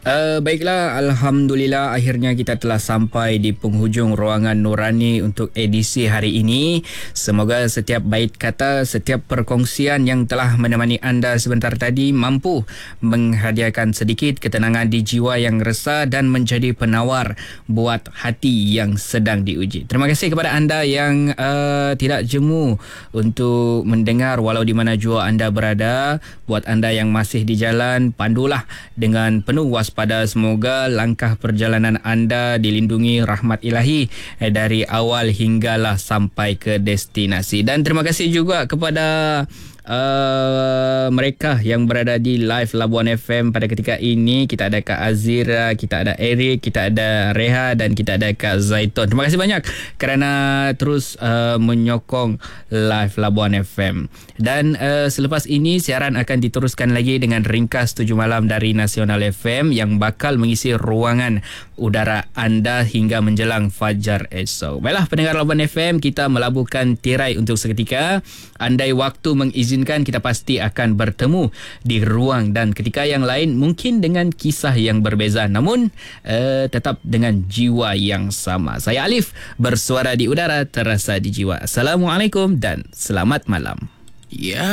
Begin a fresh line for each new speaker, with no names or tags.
Baiklah, Alhamdulillah akhirnya kita telah sampai di penghujung ruangan Nurani untuk edisi hari ini. Semoga setiap bait kata, setiap perkongsian yang telah menemani anda sebentar tadi mampu menghadiahkan sedikit ketenangan di jiwa yang resah dan menjadi penawar buat hati yang sedang diuji. Terima kasih kepada anda yang tidak jemu untuk mendengar walau di mana jua anda berada. Buat anda yang masih di jalan, pandulah dengan penuh waspada. Semoga langkah perjalanan anda dilindungi rahmat ilahi dari awal hinggalah sampai ke destinasi. Dan terima kasih juga kepada mereka yang berada di live Labuan FM pada ketika ini. Kita ada Kak Azira, kita ada Eric, kita ada Reha dan kita ada Kak Zaitun. Terima kasih banyak kerana terus menyokong live Labuan FM. Dan selepas ini siaran akan diteruskan lagi dengan ringkas 7 malam dari Nasional FM yang bakal mengisi ruangan udara anda hingga menjelang fajar esok. Baiklah pendengar Labuan FM, kita melabuhkan tirai untuk seketika. Andai waktu mengizinkan, kita pasti akan bertemu di ruang dan ketika yang lain, mungkin dengan kisah yang berbeza, namun tetap dengan jiwa yang sama. Saya Alif, bersuara di udara, terasa di jiwa. Assalamualaikum dan selamat malam.
Ya.